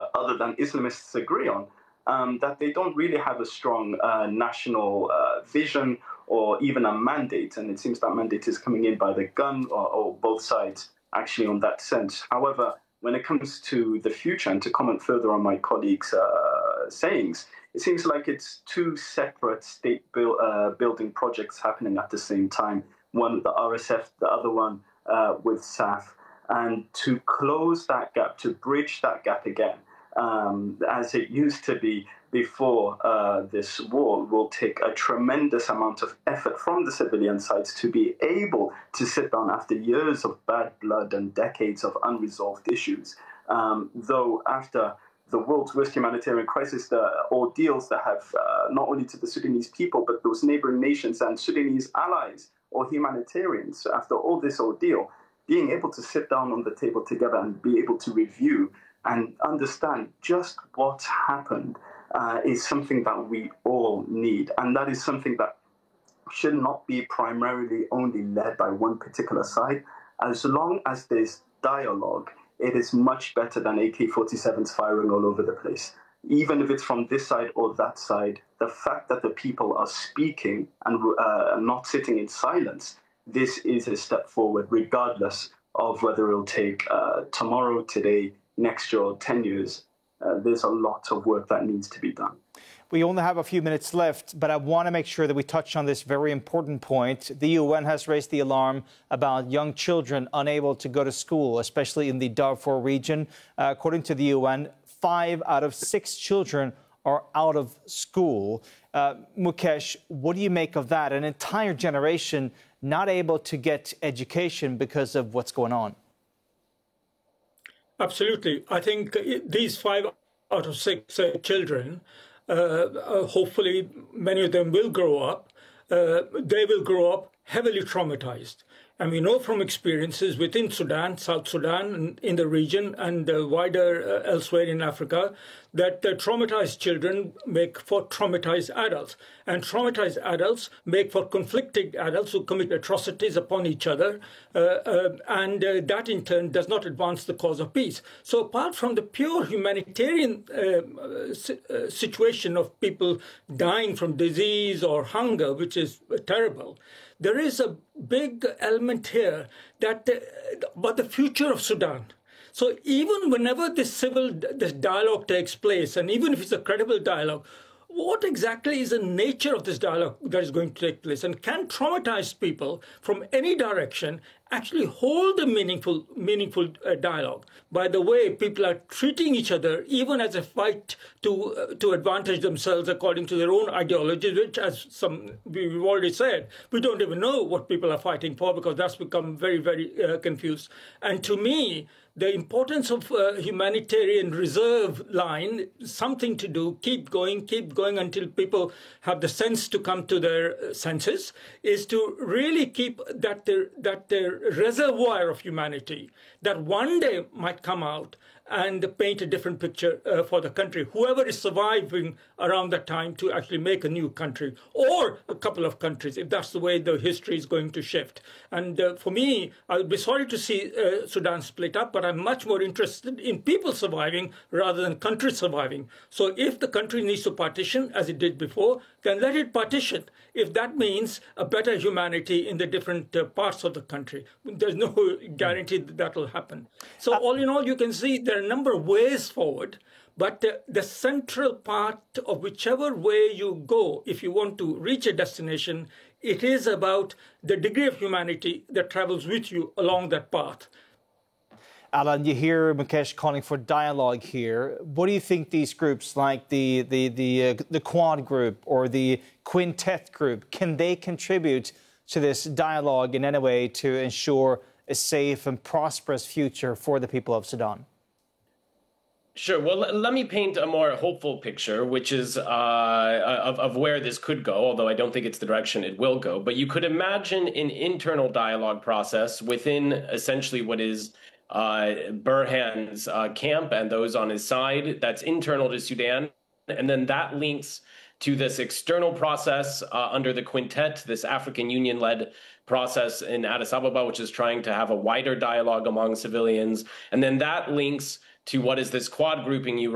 other than Islamists agree on, that they don't really have a strong national vision or even a mandate. And it seems that mandate is coming in by the gun, or both sides actually on that sense. However, when it comes to the future, and to comment further on my colleagues' sayings, it seems like it's two separate building projects happening at the same time. One with the RSF, the other one with SAF. And to close that gap, to bridge that gap again, as it used to be before this war, will take a tremendous amount of effort from the civilian sides to be able to sit down after years of bad blood and decades of unresolved issues. Though after the world's worst humanitarian crisis, the ordeals that have not only to the Sudanese people, but those neighboring nations and Sudanese allies or humanitarians, after all this ordeal, being able to sit down on the table together and be able to review and understand just what happened is something that we all need. And that is something that should not be primarily only led by one particular side. As long as there's dialogue, it is much better than AK-47s firing all over the place. Even if it's from this side or that side, the fact that the people are speaking and not sitting in silence, this is a step forward, regardless of whether it'll take tomorrow, today, next year, or 10 years. There's a lot of work that needs to be done. We only have a few minutes left, but I want to make sure that we touch on this very important point. The UN has raised the alarm about young children unable to go to school, especially in the Darfur region. According to the UN, 5 out of 6 children are out of school. Mukesh, what do you make of that? An entire generation not able to get education because of what's going on. Absolutely. I think these 5 out of 6 children, hopefully many of them will grow up. They will grow up heavily traumatized. And we know from experiences within Sudan, South Sudan, and in the region and wider elsewhere in Africa, that traumatized children make for traumatized adults. And traumatized adults make for conflicted adults who commit atrocities upon each other. And that in turn does not advance the cause of peace. So apart from the pure humanitarian situation of people dying from disease or hunger, which is terrible, there is a big element here that about the future of Sudan. So even whenever this dialogue takes place, and even if it's a credible dialogue, what exactly is the nature of this dialogue that is going to take place? And can traumatized people from any direction actually hold a meaningful dialogue? By the way, people are treating each other even as a fight to advantage themselves according to their own ideologies, which, as we've already said, we don't even know what people are fighting for because that's become very, very confused. And to me, the importance of humanitarian reserve line, something to do, keep going until people have the sense to come to their senses, is to really keep that their reservoir of humanity that one day might come out and paint a different picture for the country, whoever is surviving around that time, to actually make a new country or a couple of countries, if that's the way the history is going to shift. And for me, I'll be sorry to see Sudan split up, but I'm much more interested in people surviving rather than countries surviving. So if the country needs to partition, as it did before, then let it partition. If that means a better humanity in the different parts of the country, there's no guarantee that will happen. So all in all, you can see there are a number of ways forward, but the central part of whichever way you go, if you want to reach a destination, it is about the degree of humanity that travels with you along that path. Alan, you hear Mukesh calling for dialogue here. What do you think these groups like the Quad group or the Quintet group, can they contribute to this dialogue in any way to ensure a safe and prosperous future for the people of Sudan? Sure. Well, let me paint a more hopeful picture, which is of where this could go, although I don't think it's the direction it will go. But you could imagine an internal dialogue process within essentially what is Burhan's camp and those on his side that's internal to Sudan. And then that links to this external process under the Quintet, this African Union-led process in Addis Ababa, which is trying to have a wider dialogue among civilians. And then that links to what is this Quad grouping you